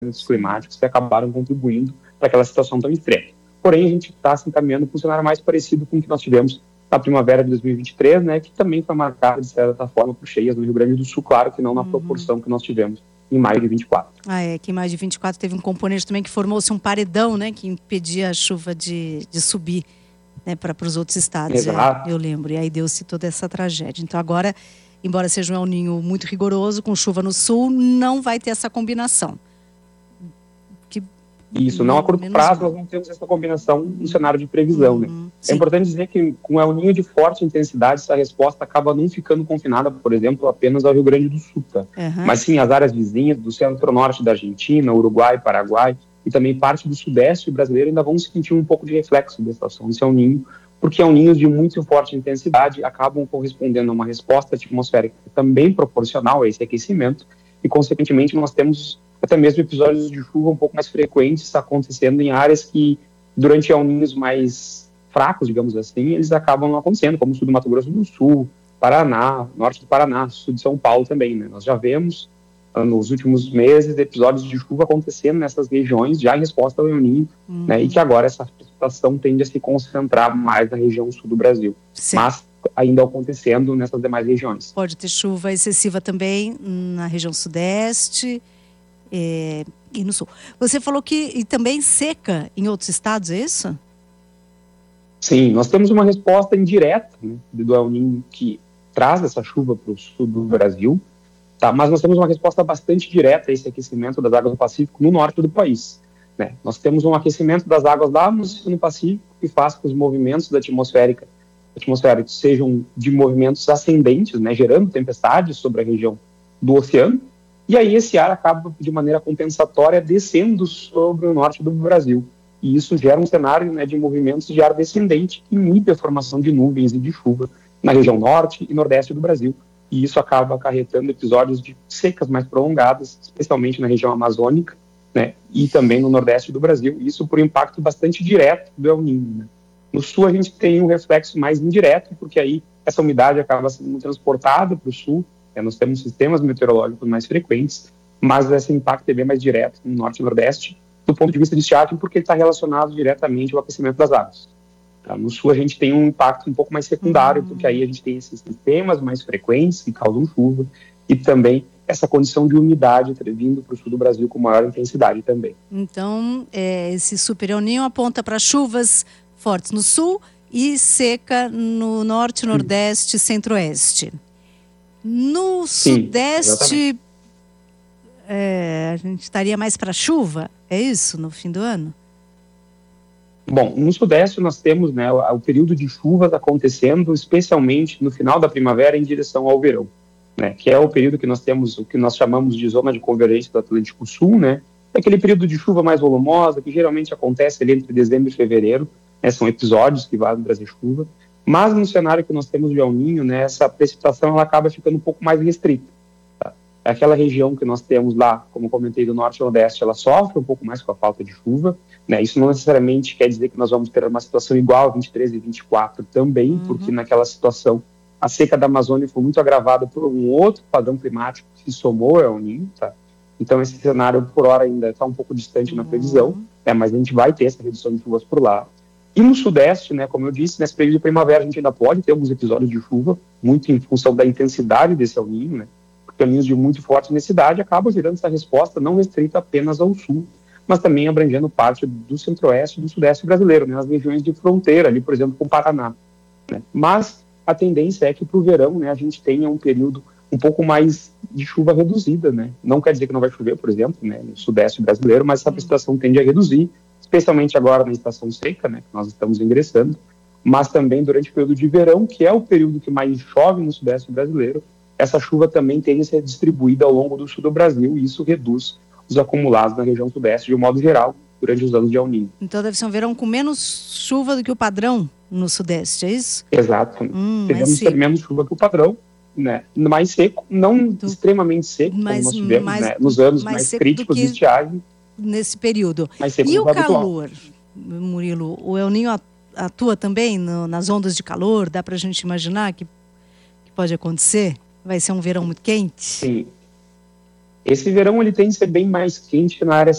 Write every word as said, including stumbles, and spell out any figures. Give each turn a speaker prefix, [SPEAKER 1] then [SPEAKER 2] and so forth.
[SPEAKER 1] climáticos que acabaram contribuindo para aquela situação tão extrema. Porém, a gente está se encaminhando para um cenário mais parecido com o que nós tivemos na primavera de dois mil e vinte e três, né, que também foi marcada, de certa forma, por cheias no Rio Grande do Sul, claro que não na uhum. proporção que nós tivemos em maio de vinte e quatro.
[SPEAKER 2] Ah, é, que em maio de vinte e quatro teve um componente também que formou-se um paredão, né, que impedia a chuva de, de subir, né, para os outros estados.
[SPEAKER 1] Exato.
[SPEAKER 2] É, eu lembro, e aí deu-se toda essa tragédia. Então agora, embora seja um El Niño muito rigoroso, com chuva no sul, não vai ter essa combinação. Que,
[SPEAKER 1] Isso, não a curto prazo, nós não temos essa combinação no cenário de previsão. Uhum, né? É importante dizer que com o El Niño de forte intensidade, essa resposta acaba não ficando confinada, por exemplo, apenas ao Rio Grande do Sul. Tá?
[SPEAKER 2] Uhum.
[SPEAKER 1] Mas sim, as áreas vizinhas do centro-norte da Argentina, Uruguai, Paraguai, e também parte do sudeste brasileiro ainda vão sentir um pouco de reflexo dessa ação desse El Niño, porque El Niños de muito forte intensidade acabam correspondendo a uma resposta atmosférica também proporcional a esse aquecimento, e consequentemente nós temos até mesmo episódios de chuva um pouco mais frequentes acontecendo em áreas que, durante El Niños mais fracos, digamos assim, eles acabam acontecendo, como o sul do Mato Grosso do Sul, Paraná, norte do Paraná, sul de São Paulo também, né? Nós já vemos, nos últimos meses, episódios de chuva acontecendo nessas regiões, já em resposta ao El Niño, uhum. né? E que agora essa precipitação tende a se concentrar mais na região sul do Brasil.
[SPEAKER 2] Sim.
[SPEAKER 1] Mas ainda acontecendo nessas demais regiões.
[SPEAKER 2] Pode ter chuva excessiva também na região sudeste, É, e no sul. Você falou que e também seca em outros estados, é isso?
[SPEAKER 1] Sim, nós temos uma resposta indireta, né, do El Niño que traz essa chuva para o sul do Brasil, tá? Mas nós temos uma resposta bastante direta a esse aquecimento das águas do Pacífico no norte do país. Né? Nós temos um aquecimento das águas lá no, no Pacífico que faz com que os movimentos da atmosférica, atmosférica sejam de movimentos ascendentes, né, gerando tempestades sobre a região do oceano. E aí esse ar acaba, de maneira compensatória, descendo sobre o norte do Brasil. E isso gera um cenário, né, de movimentos de ar descendente que inibe a formação de nuvens e de chuva na região norte e nordeste do Brasil. E isso acaba acarretando episódios de secas mais prolongadas, especialmente na região amazônica, né, e também no nordeste do Brasil. Isso por impacto bastante direto do El Niño. Né? No sul a gente tem um reflexo mais indireto, porque aí essa umidade acaba sendo transportada para o sul. É, nós temos sistemas meteorológicos mais frequentes, mas esse impacto é bem mais direto no norte e nordeste, do ponto de vista de estiagem, porque ele está relacionado diretamente ao aquecimento das águas. Tá? No sul a gente tem um impacto um pouco mais secundário, uhum. porque aí a gente tem esses sistemas mais frequentes que causam chuva, e também essa condição de umidade vindo para o sul do Brasil com maior intensidade também.
[SPEAKER 2] Então, é, esse super El Niño aponta para chuvas fortes no sul e seca no norte, nordeste e centro-oeste. No
[SPEAKER 1] Sim,
[SPEAKER 2] sudeste, é, a gente estaria mais para chuva, é isso, no fim do ano?
[SPEAKER 1] Bom, no sudeste nós temos, né, o, o período de chuvas acontecendo, especialmente no final da primavera em direção ao verão, né, que é o período que nós temos, o que nós chamamos de zona de convergência do Atlântico Sul, né, é aquele período de chuva mais volumosa, que geralmente acontece ali entre dezembro e fevereiro, né, são episódios que vão trazer chuva. Mas no cenário que nós temos de El Niño, né, essa precipitação ela acaba ficando um pouco mais restrita. Tá? Aquela região que nós temos lá, como comentei, do norte e nordeste, ela sofre um pouco mais com a falta de chuva. Né? Isso não necessariamente quer dizer que nós vamos ter uma situação igual a vinte e três e vinte e quatro também, uhum. porque naquela situação a seca da Amazônia foi muito agravada por um outro padrão climático que se somou ao El Niño. Tá? Então esse cenário, por hora, ainda está um pouco distante uhum. na previsão, né? Mas a gente vai ter essa redução de chuvas por lá. E no sudeste, né, como eu disse, nesse período de primavera a gente ainda pode ter alguns episódios de chuva, muito em função da intensidade desse El Niño, né, porque El Niños de muito forte intensidade acabam gerando essa resposta não restrita apenas ao sul, mas também abrangendo parte do centro-oeste e do sudeste brasileiro, né, nas regiões de fronteira, ali, por exemplo, com o Paraná. Né. Mas a tendência é que para o verão, né, a gente tenha um período um pouco mais de chuva reduzida. Né. Não quer dizer que não vai chover, por exemplo, né, no sudeste brasileiro, mas essa precipitação tende a reduzir, especialmente agora na estação seca, né, que nós estamos ingressando, mas também durante o período de verão, que é o período que mais chove no sudeste brasileiro, essa chuva também tende a ser distribuída ao longo do sul do Brasil, e isso reduz os acumulados na região sudeste de um modo geral, durante os anos de El Niño.
[SPEAKER 2] Então deve ser um verão com menos chuva do que o padrão no sudeste, é isso?
[SPEAKER 1] Exato. Hum, Devemos ter menos chuva que o padrão, né, mais seco, não do... extremamente seco,
[SPEAKER 2] mais,
[SPEAKER 1] como nós tivemos
[SPEAKER 2] mais,
[SPEAKER 1] né, nos anos mais,
[SPEAKER 2] mais
[SPEAKER 1] críticos de estiagem.
[SPEAKER 2] Nesse período. E o calor, Murilo? O El Niño atua também no, nas ondas de calor? Dá pra gente imaginar que, que pode acontecer? Vai ser um verão muito quente?
[SPEAKER 1] Sim. Esse verão ele tende a ser bem mais quente na área